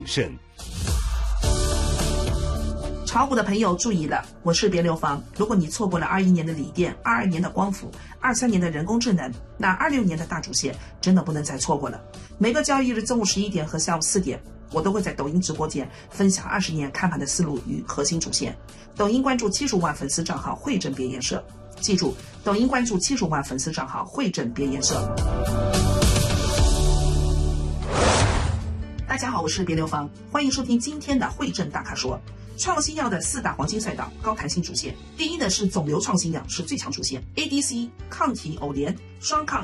慎。 炒股的朋友注意了，我是别流房。如果你错过了21年的锂电、22年的光伏、23年的人工智能，那26年的大主线真的不能再错过了。每个交易日中午11点和下午4点，我都会在抖音直播间分享20年看盘的思路与核心主线。抖音关注75万粉丝账号汇正别颜社，记住，抖音关注75万粉丝账号汇正别颜社。大家好，我是别流房，欢迎收听今天的汇正大咖说。创新药的4大黄金赛道，高弹性主线。第一呢是肿瘤创新药，是最强主线 ADC 抗体偶联双抗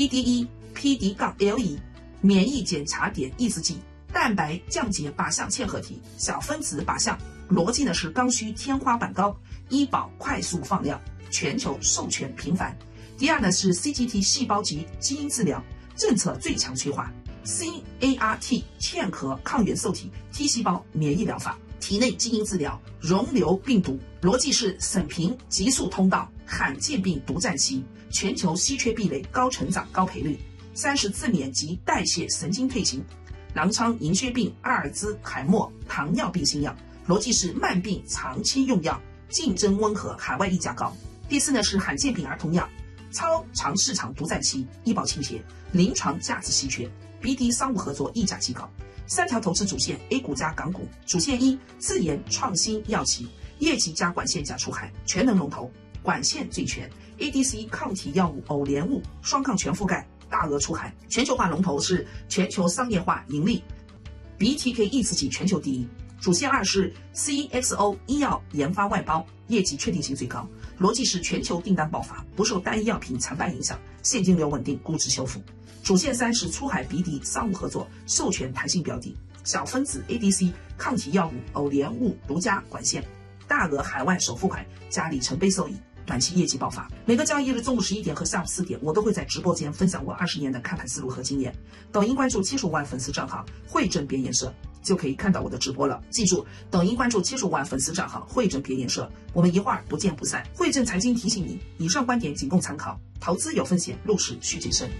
PD-1、PD-LE 免疫检查点抑制剂，蛋白降解靶向嵌合体，小分子靶向，逻辑呢是刚需天花板高，医保快速放量，全球授权频繁。第二呢是 CGT 细胞级基因治疗，政策最强催化 CAR-T 嵌合抗元受体 T 细胞免疫疗法，体内基因治疗，溶瘤病毒，逻辑是省平急速通道，罕见病独占期，全球稀缺壁垒，高成长高赔率，30自免及代谢神经退行，狼疮、银屑病、阿尔兹海默、糖尿病新药，逻辑是慢病长期用药，竞争温和，海外溢价高。第四呢是罕见病儿童药，超长市场独占期，医保倾斜，临床价值稀缺，BD 商务合作溢价极高。3条投资主线 A 股加港股。主线1，自研创新药企，业绩加管线加出海，全能龙头，管线最全 ADC 抗体药物偶联物双抗全覆盖，大额出海，全球化龙头，是全球商业化盈利， BTK 抑制剂全球第一。主线2是 CXO 医药研发外包，业绩确定性最高，逻辑是全球订单爆发，不受单一药品惨败影响，现金流稳定，估值修复。主线3是出海 BD 商务合作，授权弹性标的，小分子 ADC 抗体药物偶联物独家管线，大额海外首付款加里程碑收益，短期业绩爆发。每个交易日中午11点和下午4点，我都会在直播间分享我20年的看盘思路和经验。抖音关注75万粉丝账号汇正别颜社，就可以看到我的直播了。记住，抖音关注75万粉丝账号汇正别颜社，我们一会儿不见不散。汇正财经提醒你，以上观点仅供参考，投资有风险，入市需谨慎。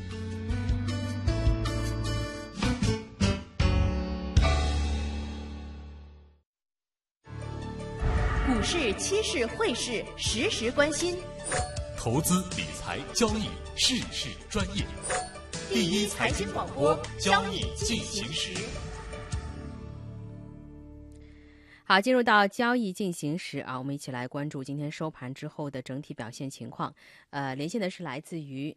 股市、期市、汇市，时时关心。 投资理财交易，事事专业。第一财经广播，交易进行时。 好，进入到交易进行时啊，我们一起来关注今天收盘之后的整体表现情况。连线的是来自于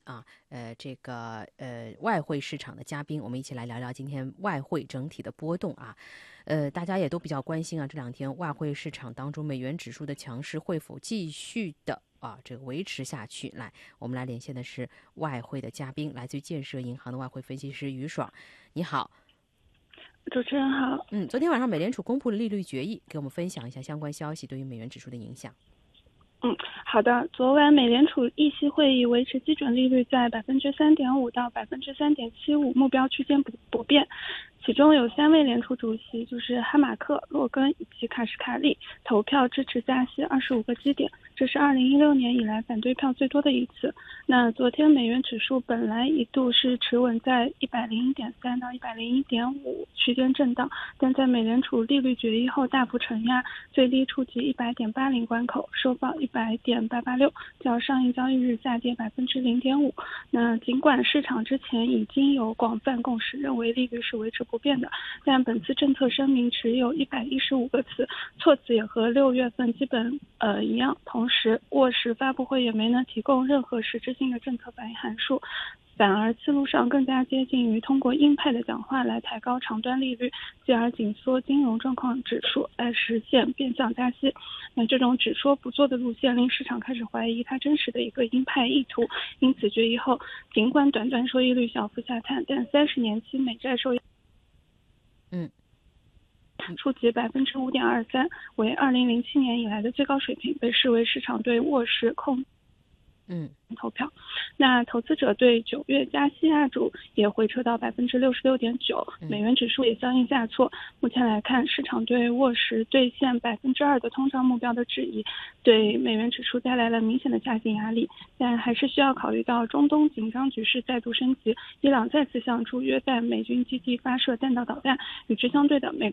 外汇市场的嘉宾，我们一起来聊聊今天外汇整体的波动啊。大家也都比较关心啊，这2天外汇市场当中美元指数的强势会否继续的这个维持下去？来，我们来连线的是外汇的嘉宾，来自于建设银行的外汇分析师于爽，你好。 主持人好。 昨天晚上美联储公布了利率决议，给我们分享一下相关消息对于美元指数的影响。 好的。昨晚美联储议息会议维持基准利率在 3.5% 到 3.75%目标区间不变，其中有3位联储主席，就是哈马克、洛根以及卡什卡利投票支持加息25个基点，这是2016年以来反对票最多的一次。那昨天美元指数本来一度是持稳在 101.3 到 101.5 区间震荡，但在美联储利率决议后大幅承压，最低触及 100.80 关口，收报 100.886， 较上一交易日下跌 0.5%。 那尽管市场之前已经有广泛共识认为利率是维持不变的，但本次政策声明只有115个词，措辞也和6月份基本一样，同时沃什发布会也没能提供任何实质性的政策反应函数，反而思路上更加接近于通过鹰派的讲话来抬高长端利率，继而紧缩金融状况指数来实现变相加息。那这种只说不做的路线令市场开始怀疑它真实的一个鹰派意图，因此决议后尽管短端收益率小幅下探，但30年期美债收益触及 5.23%， 为2007年以来的最高水平，被视为市场对沃什控投票。那投资者对9月加息压住也回撤到66.9%，美元指数也相应下挫。目前来看，市场对沃实兑现2%的通胀目标的质疑，对美元指数带来了明显的下行压力。但还是需要考虑到中东紧张局势再度升级，伊朗再次向驻约旦美军基地发射弹道导弹，与之相对的美